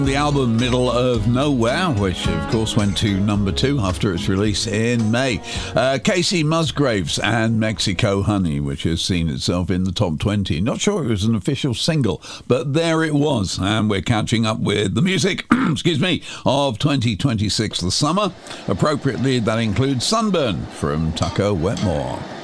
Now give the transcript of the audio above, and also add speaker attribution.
Speaker 1: The album Middle of Nowhere, which of course went to number 2 after its release in May. Casey Musgraves and Mexico Honey, which has seen itself in the top 20. Not sure it was an official single, but there it was. And we're catching up with the music, excuse me, of 2026, the summer. Appropriately, that includes Sunburn from Tucker Wetmore.